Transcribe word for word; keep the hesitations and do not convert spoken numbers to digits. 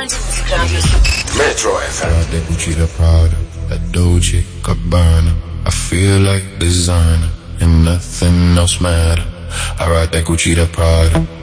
Metro F M. That Gucci, the Prada, that Dolce, Gabbana. I feel like designer, and nothing else matter. I ride that Gucci, the Prada.